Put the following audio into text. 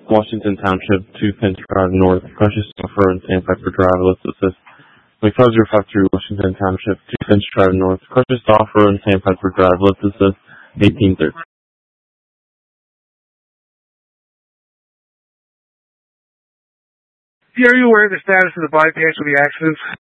Washington Township, 2 Finch Drive North, Precious Suffer and Sandpiper Drive, let's assist. McFuzzer 53, Washington Township, 2 Finch Drive North, Precious Suffer and Sandpiper Drive, let's assist, 1813. Are you aware of the status of the bypass of the accidents?